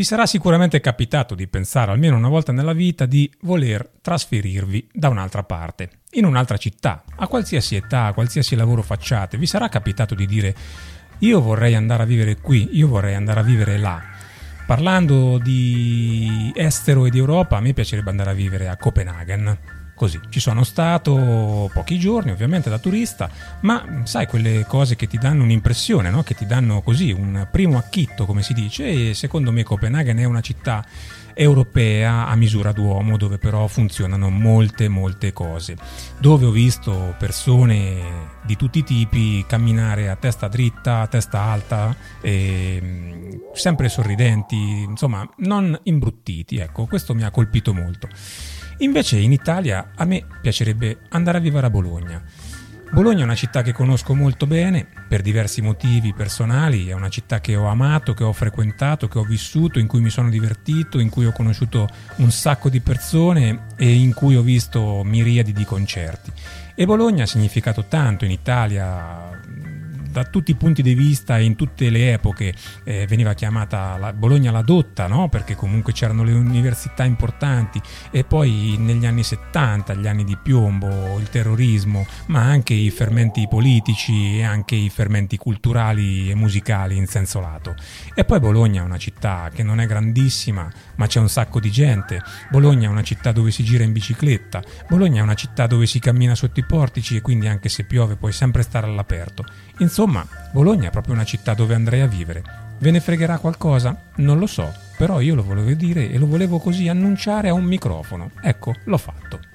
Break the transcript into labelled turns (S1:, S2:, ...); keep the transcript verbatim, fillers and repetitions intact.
S1: Vi sarà sicuramente capitato di pensare almeno una volta nella vita di voler trasferirvi da un'altra parte, in un'altra città, a qualsiasi età, a qualsiasi lavoro facciate. Vi sarà capitato di dire io vorrei andare a vivere qui, io vorrei andare a vivere là. Parlando di estero e di Europa, a me piacerebbe andare a vivere a Copenaghen. Così, ci sono stato pochi giorni ovviamente da turista, ma sai quelle cose che ti danno un'impressione, no? Che ti danno così un primo acchitto, come si dice, e secondo me Copenaghen è una città europea a misura d'uomo, dove però funzionano molte molte cose, dove ho visto persone di tutti i tipi camminare a testa dritta, a testa alta, e sempre sorridenti, insomma non imbruttiti, ecco, questo mi ha colpito molto. Invece in Italia a me piacerebbe andare a vivere a Bologna. Bologna è una città che conosco molto bene per diversi motivi personali, è una città che ho amato, che ho frequentato, che ho vissuto, in cui mi sono divertito, in cui ho conosciuto un sacco di persone e in cui ho visto miriadi di concerti. E Bologna ha significato tanto in Italia, da tutti i punti di vista e in tutte le epoche. Eh, veniva chiamata la Bologna la dotta, no? Perché comunque c'erano le università importanti, e poi negli anni settanta, gli anni di piombo, il terrorismo, ma anche i fermenti politici e anche i fermenti culturali e musicali in senso lato. E poi Bologna è una città che non è grandissima, ma c'è un sacco di gente. Bologna è una città dove si gira in bicicletta. Bologna è una città dove si cammina sotto i portici e quindi anche se piove puoi sempre stare all'aperto. Insomma, Bologna è proprio una città dove andrei a vivere. Ve ne fregherà qualcosa? Non lo so, però io lo volevo dire e lo volevo così annunciare a un microfono. Ecco, l'ho fatto.